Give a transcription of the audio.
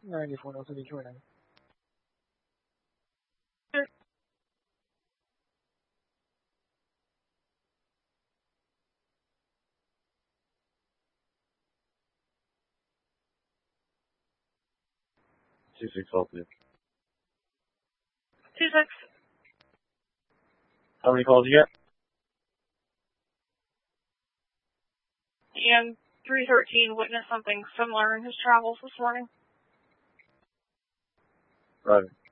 94 Delta Detroit. 26 Delta. 26. How many calls you got? And 313 witnessed something similar in his travels this morning. Roger.